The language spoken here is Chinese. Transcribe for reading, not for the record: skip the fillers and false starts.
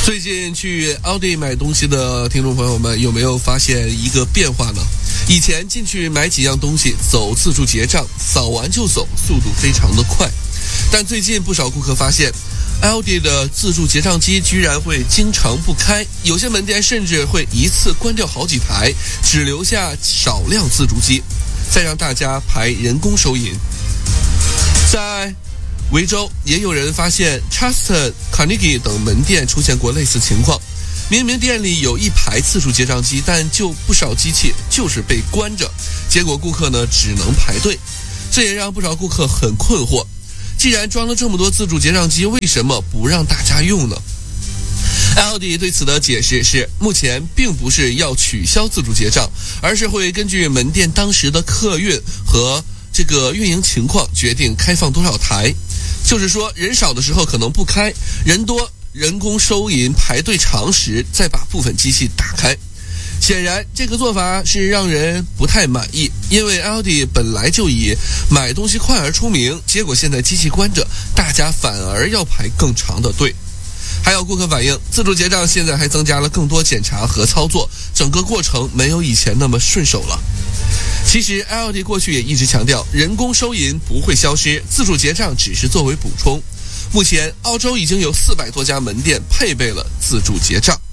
最近去奥迪买东西的听众朋友们，有没有发现一个变化呢？以前进去买几样东西，走自助结账，扫完就走，速度非常的快。但最近不少顾客发现，Aldi 的自助结账机居然会经常不开，有些门店甚至会一次关掉好几台，只留下少量自助机，再让大家排人工收银。在维州也有人发现 Chasten、Carnegie 等门店出现过类似情况，明明店里有一排自助结账机，但就不少机器就是被关着，结果顾客呢只能排队，这也让不少顾客很困惑。既然装了这么多自助结账机，为什么不让大家用呢？ Aldi 对此的解释是，目前并不是要取消自助结账，而是会根据门店当时的客运和这个运营情况决定开放多少台。就是说，人少的时候可能不开，人多人工收银排队长时再把部分机器打开。显然这个做法是让人不太满意，因为 Aldi 本来就以买东西快而出名，结果现在机器关着，大家反而要排更长的队。还有顾客反映，自助结账现在还增加了更多检查和操作，整个过程没有以前那么顺手了。其实 Aldi 过去也一直强调，人工收银不会消失，自助结账只是作为补充。目前澳洲已经有400多家门店配备了自助结账。